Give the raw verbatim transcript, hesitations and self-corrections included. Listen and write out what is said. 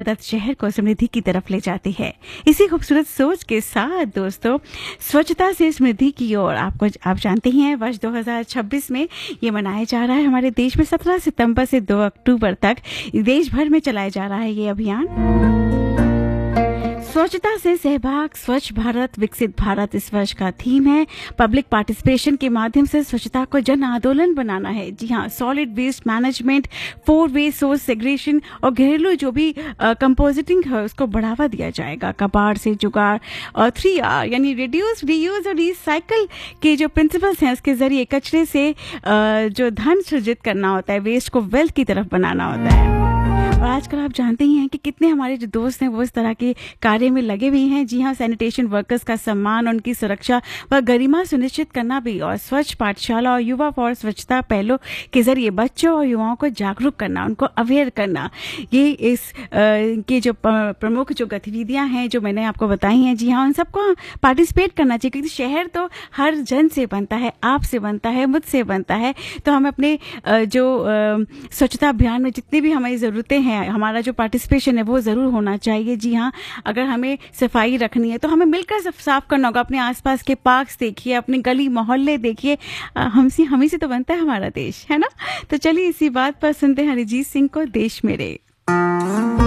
आदत शहर को समृद्धि की तरफ ले जाती है। इसी खूबसूरत सोच के साथ दोस्तों, स्वच्छता से समृद्धि की ओर आपको आप जानते ही हैं, वर्ष दो हज़ार छब्बीस में ये मनाया जा रहा है हमारे देश में। सत्रह सितंबर से दो अक्टूबर तक देश भर में चलाया जा रहा है ये अभियान। स्वच्छता से सहभाग, स्वच्छ भारत विकसित भारत इस वर्ष का थीम है। पब्लिक पार्टिसिपेशन के माध्यम से स्वच्छता को जन आंदोलन बनाना है। जी हाँ, solid waste management, four way source segregation और घरेलू जो भी कंपोजिटिंग है उसको बढ़ावा दिया जाएगा। कबाड़ से जुगाड़ और थ्री आर यानी रिड्यूस, रीयूज और रिसाइकल के जो प्रिंसिपल्स हैं उसके जरिए कचरे से आ, जो धन सृजित करना होता है, वेस्ट को वेल्थ की तरफ बनाना होता है। और आजकल आप जानते ही हैं कि कितने हमारे जो दोस्त हैं वो इस तरह के कार्य में लगे हुए हैं। जी हाँ, सैनिटेशन वर्कर्स का सम्मान, उनकी सुरक्षा व गरिमा सुनिश्चित करना भी, और स्वच्छ पाठशाला और युवा फॉर स्वच्छता पहलों के जरिए बच्चों और युवाओं को जागरूक करना, उनको अवेयर करना, ये इस के जो प्रमुख जो गतिविधियां हैं जो मैंने आपको बताई हैं, जी हाँ, उन सबको पार्टिसिपेट करना चाहिए। क्योंकि शहर तो हर जन से बनता है, आपसे बनता है, मुझसे बनता है। तो हम अपने जो स्वच्छता अभियान में जितनी भी हमारी जरूरतें हैं, हमारा जो पार्टिसिपेशन है वो जरूर होना चाहिए। जी हाँ, अगर हमें सफाई रखनी है तो हमें मिलकर साफ करना होगा। अपने आसपास के पार्क्स देखिए, अपने गली मोहल्ले देखिए, हमसे हमी से तो बनता है हमारा देश, है ना। तो चलिए इसी बात पर सुनते हैं अरिजीत सिंह को, देश मेरे।